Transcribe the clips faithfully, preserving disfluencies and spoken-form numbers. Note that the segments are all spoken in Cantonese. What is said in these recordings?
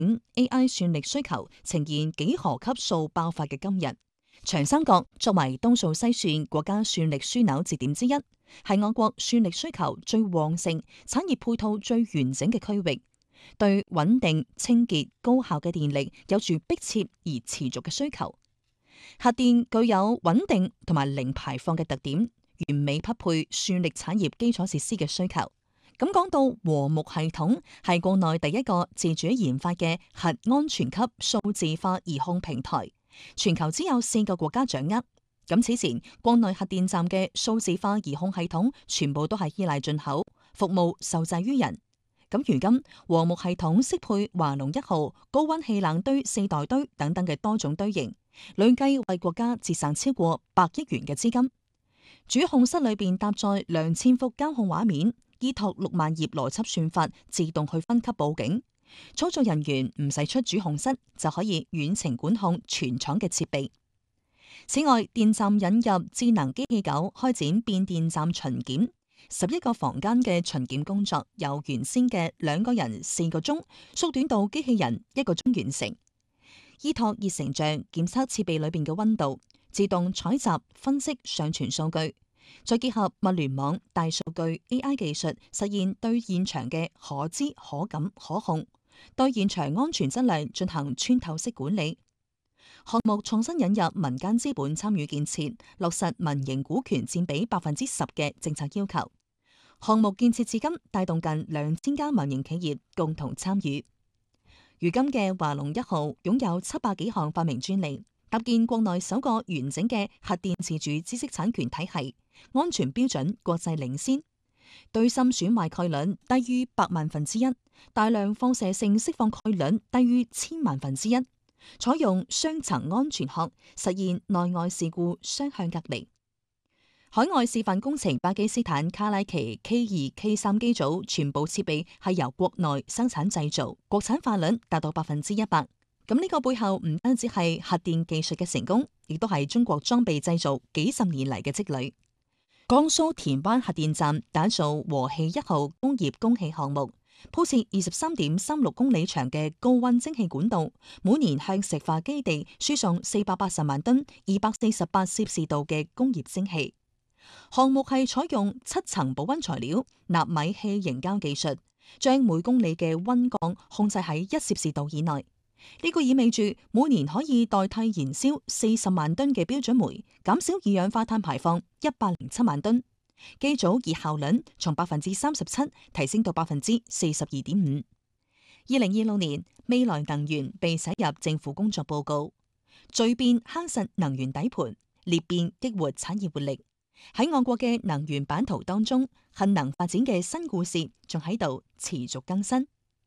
A I 算力需求呈現幾何級數爆發嘅今日，長三角作為東數西算國家算力樞紐節點之一，係我國算力需求最旺盛、產業配套最完整嘅區域，對穩定、清潔、高效嘅電力有住迫切而持續嘅需求。核電具有穩定同埋零排放嘅特點，完美匹配算力產業基礎設施嘅需求。咁講到和睦系統，係國內第一個自主研發嘅核安全級數字化遙控平台，全球只有四個國家掌握。咁此前國內核電站嘅數字化遙控系統全部都係依賴進口，服務受制於人。咁如今和睦系統適配華龍一號高溫氣冷堆四代堆等等嘅多種堆型，累計為國家節省超過百億元嘅資金。主控室裏邊搭載兩千幅監控畫面，依託六萬頁邏輯算法，自動去分級報警。操作人員唔使出主控室，就可以遠程管控全廠嘅設備。此外，電站引入智能機器狗開展變電站巡檢，十一個房間嘅巡檢工作由原先嘅兩個人四個鐘縮短到機器人一個鐘完成。依託熱成像檢測設備裏邊嘅溫度，自動採集、分析、上傳數據，再結合物聯網、大數據、A I 技術，實現對現場嘅可知、可感、可控，對現場安全質量進行穿透式管理。項目創新引入民間資本參與建設，落實民營股權佔比百分之十嘅政策要求。項目建設至今，帶動近兩千家民營企業共同參與。如今嘅華龍一號擁有七百幾項發明專利，搭建國內首個完整嘅核電自主知識產權體系，安全標準國際領先，對滲損壞概率低於百萬分之一，大量放射性釋放概率低於千萬分之一，採用雙層安全殼，實現內外事故雙向隔離。海外示範工程巴基斯坦卡拉奇 K 二 K 三機組全部設備係由國內生產製造，國產化率達到百分之一百。咁呢個背後唔單止係核電技術嘅成功，亦都係中國裝備製造幾十年嚟嘅積累。江蘇田灣核電站打造和氣一號工業供氣項目，鋪設二十三點三六公里長嘅高溫蒸氣管道，每年向石化基地輸送四百八十萬噸二百四十八攝氏度嘅工業蒸氣。項目係採用七層保溫材料納米氣凝膠技術，將每公里嘅溫降控制喺一攝氏度以內。呢個意味住每年可以代替燃燒四十萬噸嘅標準煤，減少二氧化碳排放一百零七萬噸。機組熱效率從百分之三十七提升到百分之四十二點五。二零二六年，未來能源被寫入政府工作報告，聚變夯實能源底盤，裂變激活產業活力。喺我國嘅能源版圖當中，核能發展嘅新故事仲喺度持續更新。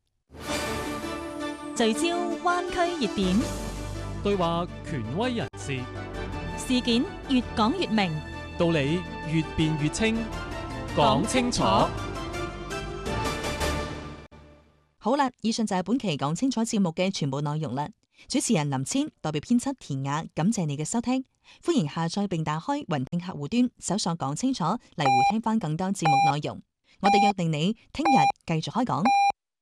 聚焦灣區熱點， 對話權威人士， 事件越講越明， 道理越辯越清，講清楚。 好啦，以上就係本期講清楚節目嘅全部內容啦。主持人林千代表編輯田雅，感謝你嘅收聽。歡迎下載並打開雲聽客戶端，搜索講清楚嚟回聽翻更多節目內容。我哋約定你聽日繼續開講。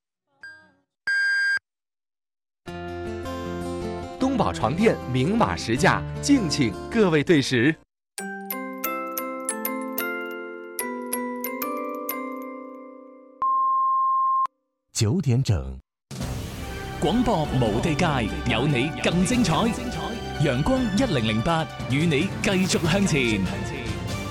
東寶床墊明碼實價，敬請各位對時。 九點整， 廣播無地界，有你更精彩。陽光一零零八，與你繼續向前。